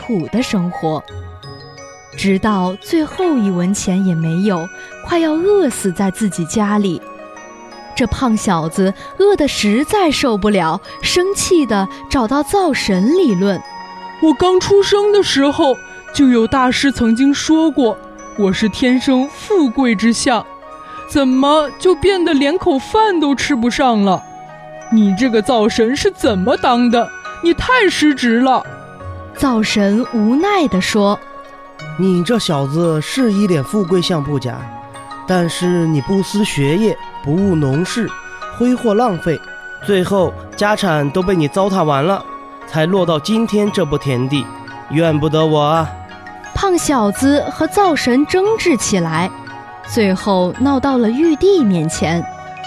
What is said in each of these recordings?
苦的生活，直到最后一文钱也没有，快要饿死在自己家里。这胖小子饿得实在受不了，生气地找到灶神理论。 我刚出生的时候，就有大师曾经说过，我是天生富贵之相，怎么就变得连口饭都吃不上了？你这个灶神是怎么当的？你太失职了。 灶神无奈地说， 你这小子是一脸富贵相不假，但是你不思学业，不务农事，挥霍浪费，最后家产都被你糟蹋完了，才落到今天这步田地，怨不得我啊。 胖小子和灶神争执起来，最后闹到了玉帝面前。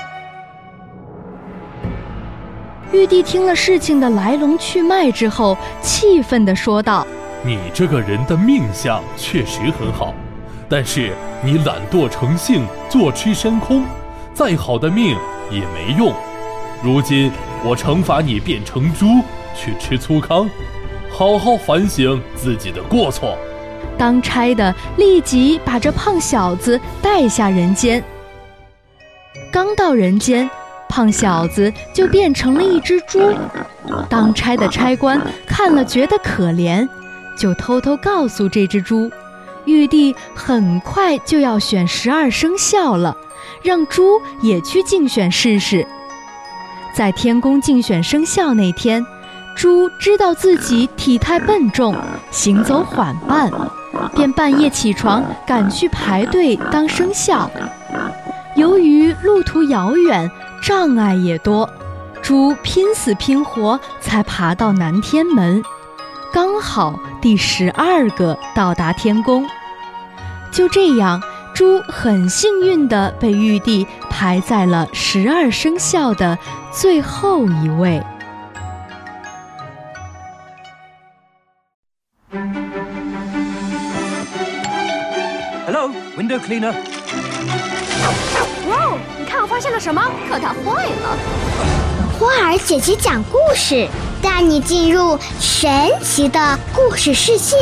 玉帝听了事情的来龙去脉之后，气愤地说道， 你这个人的命相确实很好，但是你懒惰成性，坐吃山空，再好的命也没用。如今我惩罚你变成猪去吃粗糠，好好反省自己的过错。 当差的立即把这胖小子带下人间。刚到人间，胖小子就变成了一只猪。当差的差官看了觉得可怜，就偷偷告诉这只猪，玉帝很快就要选12生肖了，让猪也去竞选试试。在天宫竞选生肖那天，猪知道自己体态笨重，行走缓慢，便半夜起床赶去排队当生肖。由于路途遥远，障碍也多，猪拼死拼活才爬到南天门，刚好第12个到达天宫。就这样，猪很幸运地被玉帝排在了12生肖的最后一位。 Hello, window cleaner. 哇，你看我发现了什么？可它坏了。 花儿姐姐讲故事，带你进入神奇的故事世界。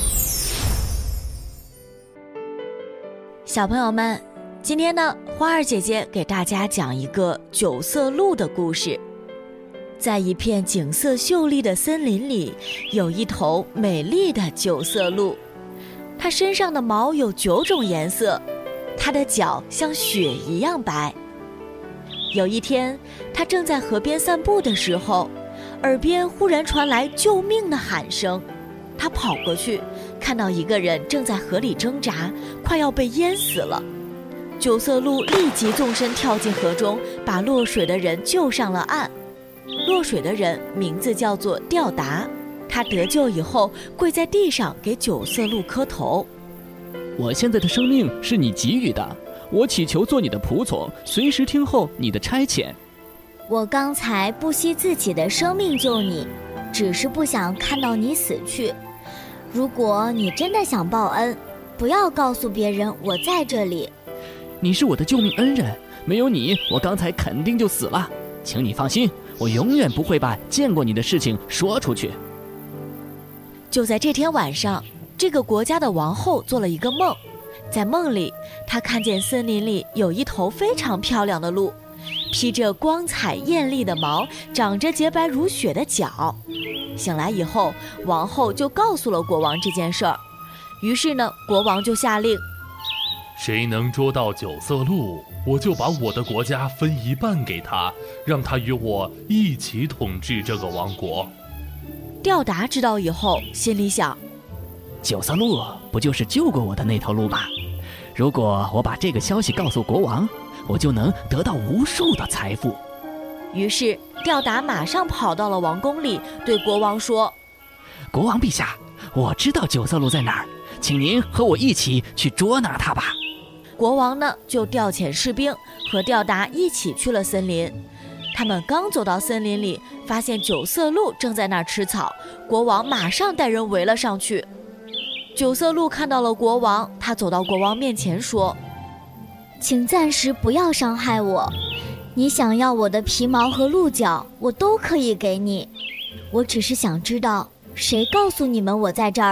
小朋友们，今天呢，花儿姐姐给大家讲一个九色鹿的故事。在一片景色秀丽的森林里，有一头美丽的九色鹿，它身上的毛有9种颜色，它的脚像雪一样白。有一天，它正在河边散步的时候，耳边忽然传来救命的喊声。它跑过去，看到一个人正在河里挣扎，快要被淹死了。九色鹿立即纵身跳进河中，把落水的人救上了岸。落水的人名字叫做吊达，他得救以后跪在地上给九色鹿磕头。 我现在的生命是你给予的，我祈求做你的仆从，随时听候你的差遣。 我刚才不惜自己的生命救你，只是不想看到你死去。如果你真的想报恩，不要告诉别人我在这里。 你是我的救命恩人，没有你，我刚才肯定就死了。请你放心，我永远不会把见过你的事情说出去。 就在这天晚上，这个国家的王后做了一个梦，在梦里，她看见森林里有一头非常漂亮的鹿，披着光彩艳丽的毛，长着洁白如雪的脚。醒来以后，王后就告诉了国王这件事儿。于是呢，国王就下令， 谁能捉到九色鹿，我就把我的国家分一半给他，让他与我一起统治这个王国。 吊达知道以后，心里想， 九色鹿不就是救过我的那头鹿吗？如果我把这个消息告诉国王，我就能得到无数的财富。 于是吊达马上跑到了王宫里，对国王说， 国王陛下，我知道九色鹿在哪儿，请您和我一起去捉拿它吧。 国王呢，就调遣士兵和吊达一起去了森林。他们刚走到森林里，发现九色鹿正在那儿吃草，国王马上带人围了上去。九色鹿看到了国王，他走到国王面前说， 请暂时不要伤害我，你想要我的皮毛和鹿角，我都可以给你。我只是想知道，谁告诉你们我在这儿